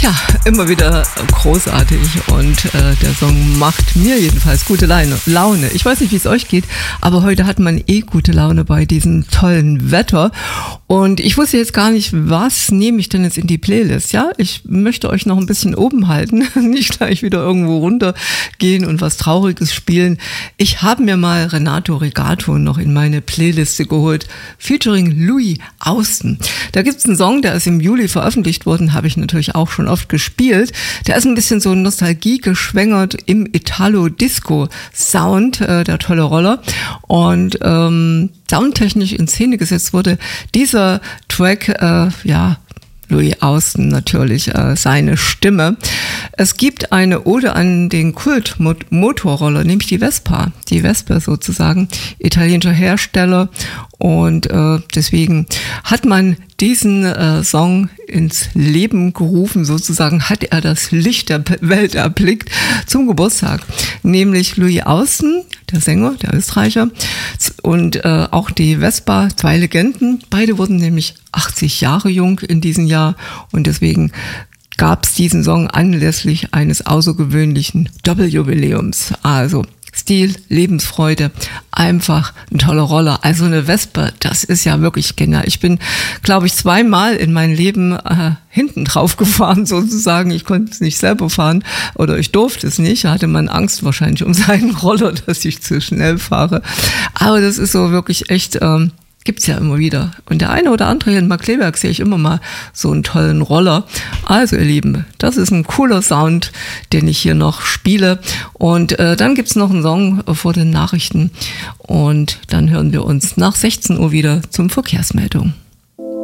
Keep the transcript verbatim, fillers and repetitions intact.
Ja, immer wieder großartig und äh, der Song macht mir jedenfalls gute Laune. Ich weiß nicht, wie es euch geht, aber heute hat man eh gute Laune bei diesem tollen Wetter und ich wusste jetzt gar nicht, was nehme ich denn jetzt in die Playlist, ja? Ich möchte euch noch ein bisschen oben halten, nicht gleich wieder irgendwo runtergehen und was Trauriges spielen. Ich habe mir mal Renato Regato noch in meine Playliste geholt, featuring Louis Austin. Da gibt's einen Song, der ist im Juli veröffentlicht worden, habe ich natürlich auch schon oft gespielt. Der ist ein bisschen so Nostalgie geschwängert im Italo-Disco-Sound, äh, der tolle Roller. Und ähm, soundtechnisch in Szene gesetzt wurde dieser Track, äh, ja, Louis Austin natürlich, äh, seine Stimme. Es gibt eine Ode an den Kult-Motorroller, nämlich die Vespa, die Vespa sozusagen, italienischer Hersteller. Und äh, deswegen hat man diesen äh, Song ins Leben gerufen, sozusagen hat er das Licht der Welt erblickt zum Geburtstag. Nämlich Louis Austin, der Sänger, der Österreicher, und äh, auch die Vespa, zwei Legenden. Beide wurden nämlich achtzig Jahre jung in diesem Jahr und deswegen gab es diesen Song anlässlich eines außergewöhnlichen Doppeljubiläums. Also Stil, Lebensfreude, einfach ein toller Roller. Also eine Vespa, das ist ja wirklich genial. Ich bin, glaube ich, zweimal in meinem Leben äh, hinten drauf gefahren sozusagen. Ich konnte es nicht selber fahren oder ich durfte es nicht. Da hatte man Angst wahrscheinlich um seinen Roller, dass ich zu schnell fahre. Aber das ist so wirklich echt... Ähm, Gibt's ja immer wieder. Und der eine oder andere hier in Markkleeberg sehe ich immer mal so einen tollen Roller. Also ihr Lieben, das ist ein cooler Sound, den ich hier noch spiele. Und äh, dann gibt's noch einen Song vor den Nachrichten. Und dann hören wir uns nach sechzehn Uhr wieder zum Verkehrsmeldung.